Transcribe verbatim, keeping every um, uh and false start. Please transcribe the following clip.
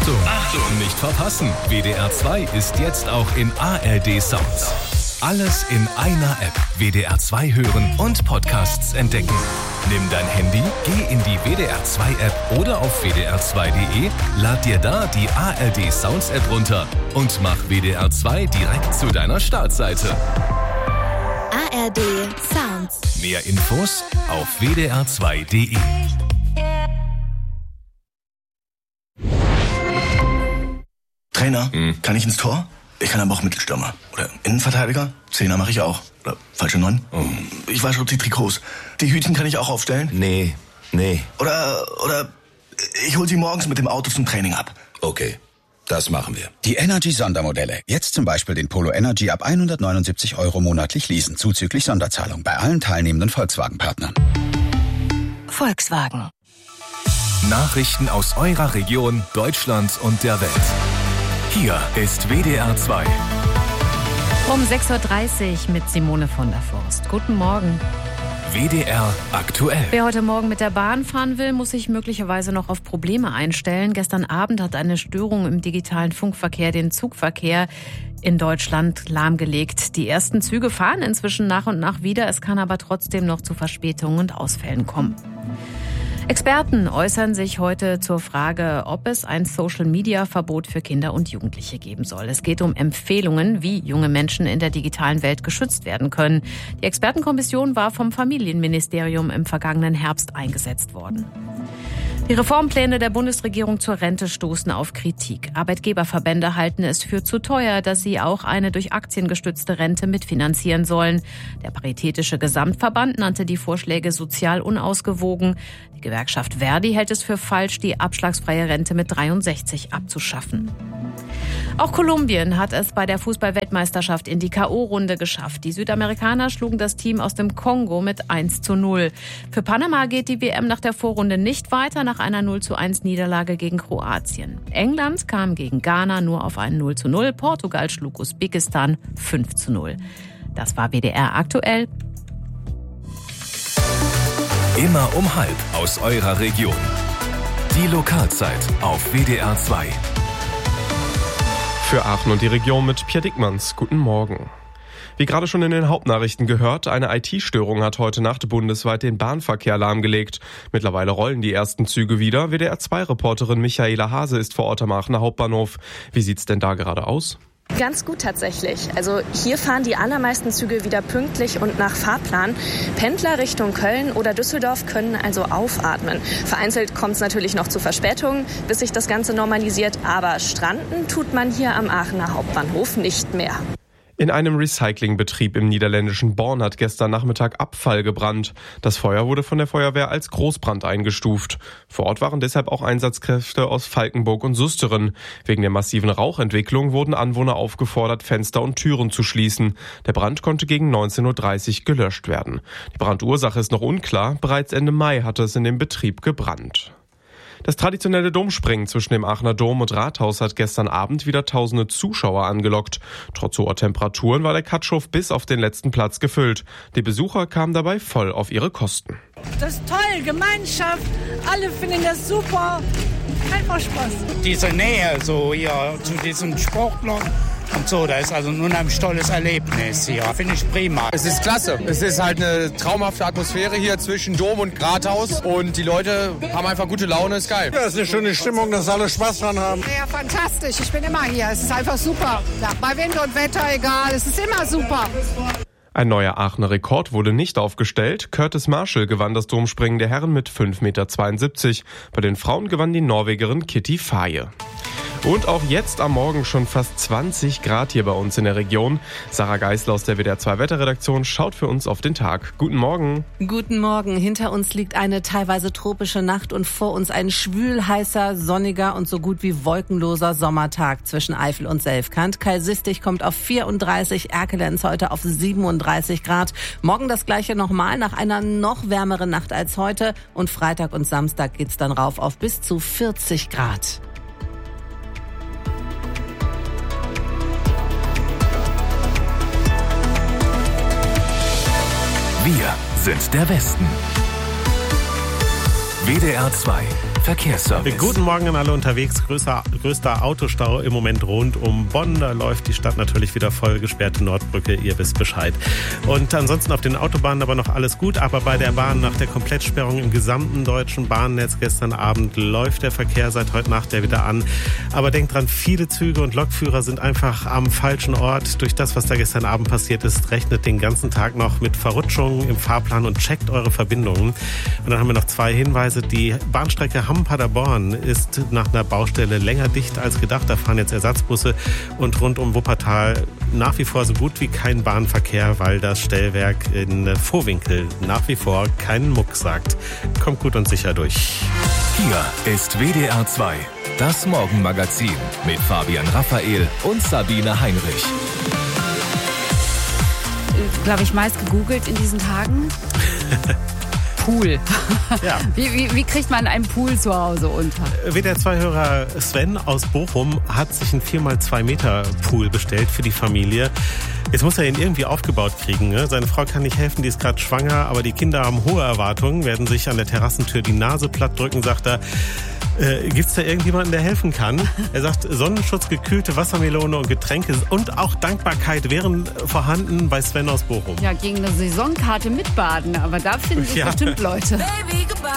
Achtung, Achtung, nicht verpassen. W D R zwei ist jetzt auch in A R D Sounds. Alles in einer App. W D R zwei hören und Podcasts entdecken. Nimm dein Handy, geh in die W D R zwei App oder auf w d r zwei punkt d e, lad dir da die A R D Sounds App runter und mach W D R zwei direkt zu deiner Startseite. A R D Sounds. Mehr Infos auf w d r zwei punkt d e. Trainer, hm. kann ich ins Tor? Ich kann aber auch Mittelstürmer. Oder Innenverteidiger? Zehner mache ich auch. Oder falsche Neun? Oh. Ich wasche die Trikots. Die Hütchen kann ich auch aufstellen? Nee, nee. Oder, oder ich hol sie morgens mit dem Auto zum Training ab. Okay, das machen wir. Die Energy-Sondermodelle. Jetzt zum Beispiel den Polo Energy ab hundertneunundsiebzig Euro monatlich leasen, zuzüglich Sonderzahlung bei allen teilnehmenden Volkswagen-Partnern. Volkswagen. Nachrichten aus eurer Region, Deutschland und der Welt. Hier ist W D R zwei. Um sechs Uhr dreißig mit Simone von der Forst. Guten Morgen. W D R aktuell. Wer heute Morgen mit der Bahn fahren will, muss sich möglicherweise noch auf Probleme einstellen. Gestern Abend hat eine Störung im digitalen Funkverkehr den Zugverkehr in Deutschland lahmgelegt. Die ersten Züge fahren inzwischen nach und nach wieder. Es kann aber trotzdem noch zu Verspätungen und Ausfällen kommen. Experten äußern sich heute zur Frage, ob es ein Social-Media-Verbot für Kinder und Jugendliche geben soll. Es geht um Empfehlungen, wie junge Menschen in der digitalen Welt geschützt werden können. Die Expertenkommission war vom Familienministerium im vergangenen Herbst eingesetzt worden. Die Reformpläne der Bundesregierung zur Rente stoßen auf Kritik. Arbeitgeberverbände halten es für zu teuer, dass sie auch eine durch Aktien gestützte Rente mitfinanzieren sollen. Der Paritätische Gesamtverband nannte die Vorschläge sozial unausgewogen. Die Gewerkschaft Verdi hält es für falsch, die abschlagsfreie Rente mit dreiundsechzig abzuschaffen. Auch Kolumbien hat es bei der Fußball-Weltmeisterschaft in die K O-Runde geschafft. Die Südamerikaner schlugen das Team aus dem Kongo mit eins zu null. Für Panama geht die W M nach der Vorrunde nicht weiter, nach einer null zu eins Niederlage gegen Kroatien. England kam gegen Ghana nur auf ein null zu null. Portugal schlug Usbekistan fünf zu null. Das war W D R aktuell. Immer um halb aus eurer Region. Die Lokalzeit auf W D R zwei. Für Aachen und die Region mit Pierre Dickmanns. Guten Morgen. Wie gerade schon in den Hauptnachrichten gehört, eine I T-Störung hat heute Nacht bundesweit den Bahnverkehr lahmgelegt. Mittlerweile rollen die ersten Züge wieder. W D R zwei Reporterin Michaela Hase ist vor Ort am Aachener Hauptbahnhof. Wie sieht's denn da gerade aus? Ganz gut tatsächlich. Also hier fahren die allermeisten Züge wieder pünktlich und nach Fahrplan. Pendler Richtung Köln oder Düsseldorf können also aufatmen. Vereinzelt kommt es natürlich noch zu Verspätungen, bis sich das Ganze normalisiert. Aber stranden tut man hier am Aachener Hauptbahnhof nicht mehr. In einem Recyclingbetrieb im niederländischen Born hat gestern Nachmittag Abfall gebrannt. Das Feuer wurde von der Feuerwehr als Großbrand eingestuft. Vor Ort waren deshalb auch Einsatzkräfte aus Falkenburg und Susteren. Wegen der massiven Rauchentwicklung wurden Anwohner aufgefordert, Fenster und Türen zu schließen. Der Brand konnte gegen neunzehn Uhr dreißig gelöscht werden. Die Brandursache ist noch unklar. Bereits Ende Mai hatte es in dem Betrieb gebrannt. Das traditionelle Domspringen zwischen dem Aachener Dom und Rathaus hat gestern Abend wieder tausende Zuschauer angelockt. Trotz hoher Temperaturen war der Katschhof bis auf den letzten Platz gefüllt. Die Besucher kamen dabei voll auf ihre Kosten. Das ist toll, Gemeinschaft, alle finden das super, einfach Spaß. Diese Nähe so hier zu diesen Sportlern und so, da ist also nun ein tolles Erlebnis hier, finde ich prima. Es ist klasse, es ist halt eine traumhafte Atmosphäre hier zwischen Dom und Rathaus und die Leute haben einfach gute Laune, ist geil. Ja, es ist eine schöne Stimmung, dass alle Spaß dran haben. Ja, fantastisch, ich bin immer hier, es ist einfach super. Ja, bei Wind und Wetter egal, es ist immer super. Ein neuer Aachener Rekord wurde nicht aufgestellt. Curtis Marshall gewann das Domspringen der Herren mit fünf Komma zweiundsiebzig Meter. Bei den Frauen gewann die Norwegerin Kitty Faye. Und auch jetzt am Morgen schon fast zwanzig Grad hier bei uns in der Region. Sarah Geisler aus der W D R zwei Wetterredaktion schaut für uns auf den Tag. Guten Morgen. Guten Morgen. Hinter uns liegt eine teilweise tropische Nacht und vor uns ein schwül-heißer, sonniger und so gut wie wolkenloser Sommertag zwischen Eifel und Selfkant. Kaisistig kommt auf vierunddreißig, Erkelenz heute auf siebenunddreißig Grad. Morgen das gleiche nochmal nach einer noch wärmeren Nacht als heute. Und Freitag und Samstag geht's dann rauf auf bis zu vierzig Grad. Wir sind der Westen. W D R zwei Verkehrsservice. Guten Morgen an alle unterwegs. Größer, größter Autostau im Moment rund um Bonn. Da läuft die Stadt natürlich wieder voll. Gesperrte Nordbrücke, ihr wisst Bescheid. Und ansonsten auf den Autobahnen aber noch alles gut. Aber bei der Bahn nach der Komplettsperrung im gesamten deutschen Bahnnetz gestern Abend läuft der Verkehr seit heute Nacht ja wieder an. Aber denkt dran, viele Züge und Lokführer sind einfach am falschen Ort. Durch das, was da gestern Abend passiert ist, rechnet den ganzen Tag noch mit Verrutschungen im Fahrplan und checkt eure Verbindungen. Und dann haben wir noch zwei Hinweise. Die Bahnstrecke Hamm-Paderborn ist nach einer Baustelle länger dicht als gedacht. Da fahren jetzt Ersatzbusse und rund um Wuppertal nach wie vor so gut wie kein Bahnverkehr, weil das Stellwerk in Vohwinkel nach wie vor keinen Muck sagt. Kommt gut und sicher durch. Hier ist W D R zwei, das Morgenmagazin mit Fabian Raphael und Sabine Heinrich. Glaube ich, meist gegoogelt in diesen Tagen. Pool. Ja. Wie, wie, wie kriegt man einen Pool zu Hause unter? W D R zwei-Hörer Sven aus Bochum hat sich einen vier mal zwei Meter Pool bestellt für die Familie. Jetzt muss er ihn irgendwie aufgebaut kriegen. Ne? Seine Frau kann nicht helfen, die ist gerade schwanger, aber die Kinder haben hohe Erwartungen, werden sich an der Terrassentür die Nase platt drücken, sagt er. Äh, Gibt es da irgendjemanden, der helfen kann? Er sagt, Sonnenschutz, gekühlte Wassermelone und Getränke und auch Dankbarkeit wären vorhanden bei Sven aus Bochum. Ja, gegen eine Saisonkarte mitbaden, aber da finden sich ja bestimmt Leute. Baby,